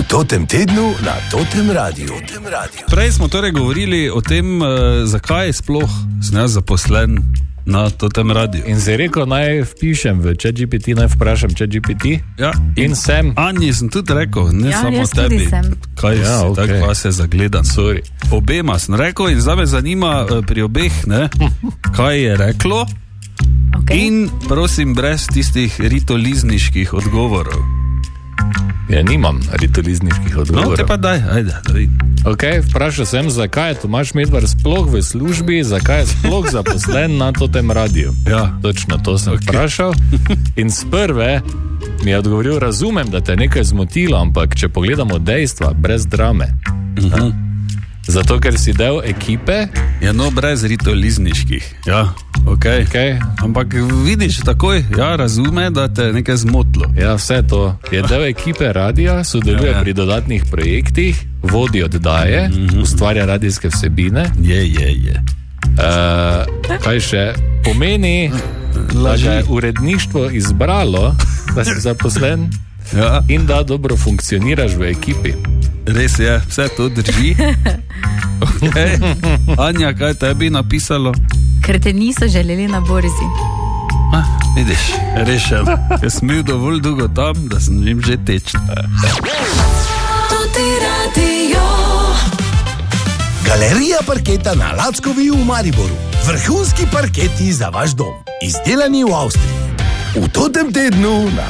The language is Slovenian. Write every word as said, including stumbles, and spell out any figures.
Totem tednu na Totem Radiu. Prej smo torej govorili o tem, uh, zakaj sploh sem jaz zaposlen na Totem Radiu. In si rekel, naj vpišem v ChatGPT, naj vprašam ChatGPT. Ja. In sem. Anji sem tudi rekel, ne Ja, samo jaz tudi tebi. sem. Kaj Ja, si, okej. tako vas je zagledan. Sorry. Obema sem rekel in zdaj me zanima uh, pri obeh, ne, kaj je reklo. Okay. In prosim, brez tistih ritolizniških odgovorov. Ja, nimam ritolizniških No, odgovorov. te pa daj, ajde, da vidim. Ok, vprašal sem, zakaj je Tomaž Medvar sploh v službi, zakaj je sploh zaposlen na Totem Radiu. Ja. Točno to sem Ok. okay. vprašal. In z prve mi je odgovoril, razumem, da te je nekaj zmotilo, ampak če pogledamo dejstva, brez drame. Uh-huh. Zato, ker si del ekipe. Ja, no, brez ritolizniških. Ja, ok. Okay. Ampak vidiš takoj, ja, razume, da te je nekaj zmotilo. Ja, vse to. Je del ekipe radia, sodeluje Ja, ja. pri dodatnih projektih, vodi oddaje, Mhm. ustvarja radijske vsebine. Je, je, je. Uh, kaj še pomeni, da ga je uredništvo izbralo, da si zaposlen Ja, in da dobro funkcioniraš v ekipi. res je, vse to drži. Okay. Anja, kaj tebi napisalo? Ker te niso želeli na borzi. Ah, vidiš, rešen. Jaz sem bil dovolj dolgo tam, da sem jim že tečen. Galerija parketa na Lackovi v Mariboru. Vrhunski parketi za vaš dom. Izdelani v Avstriji. V Totem tednu na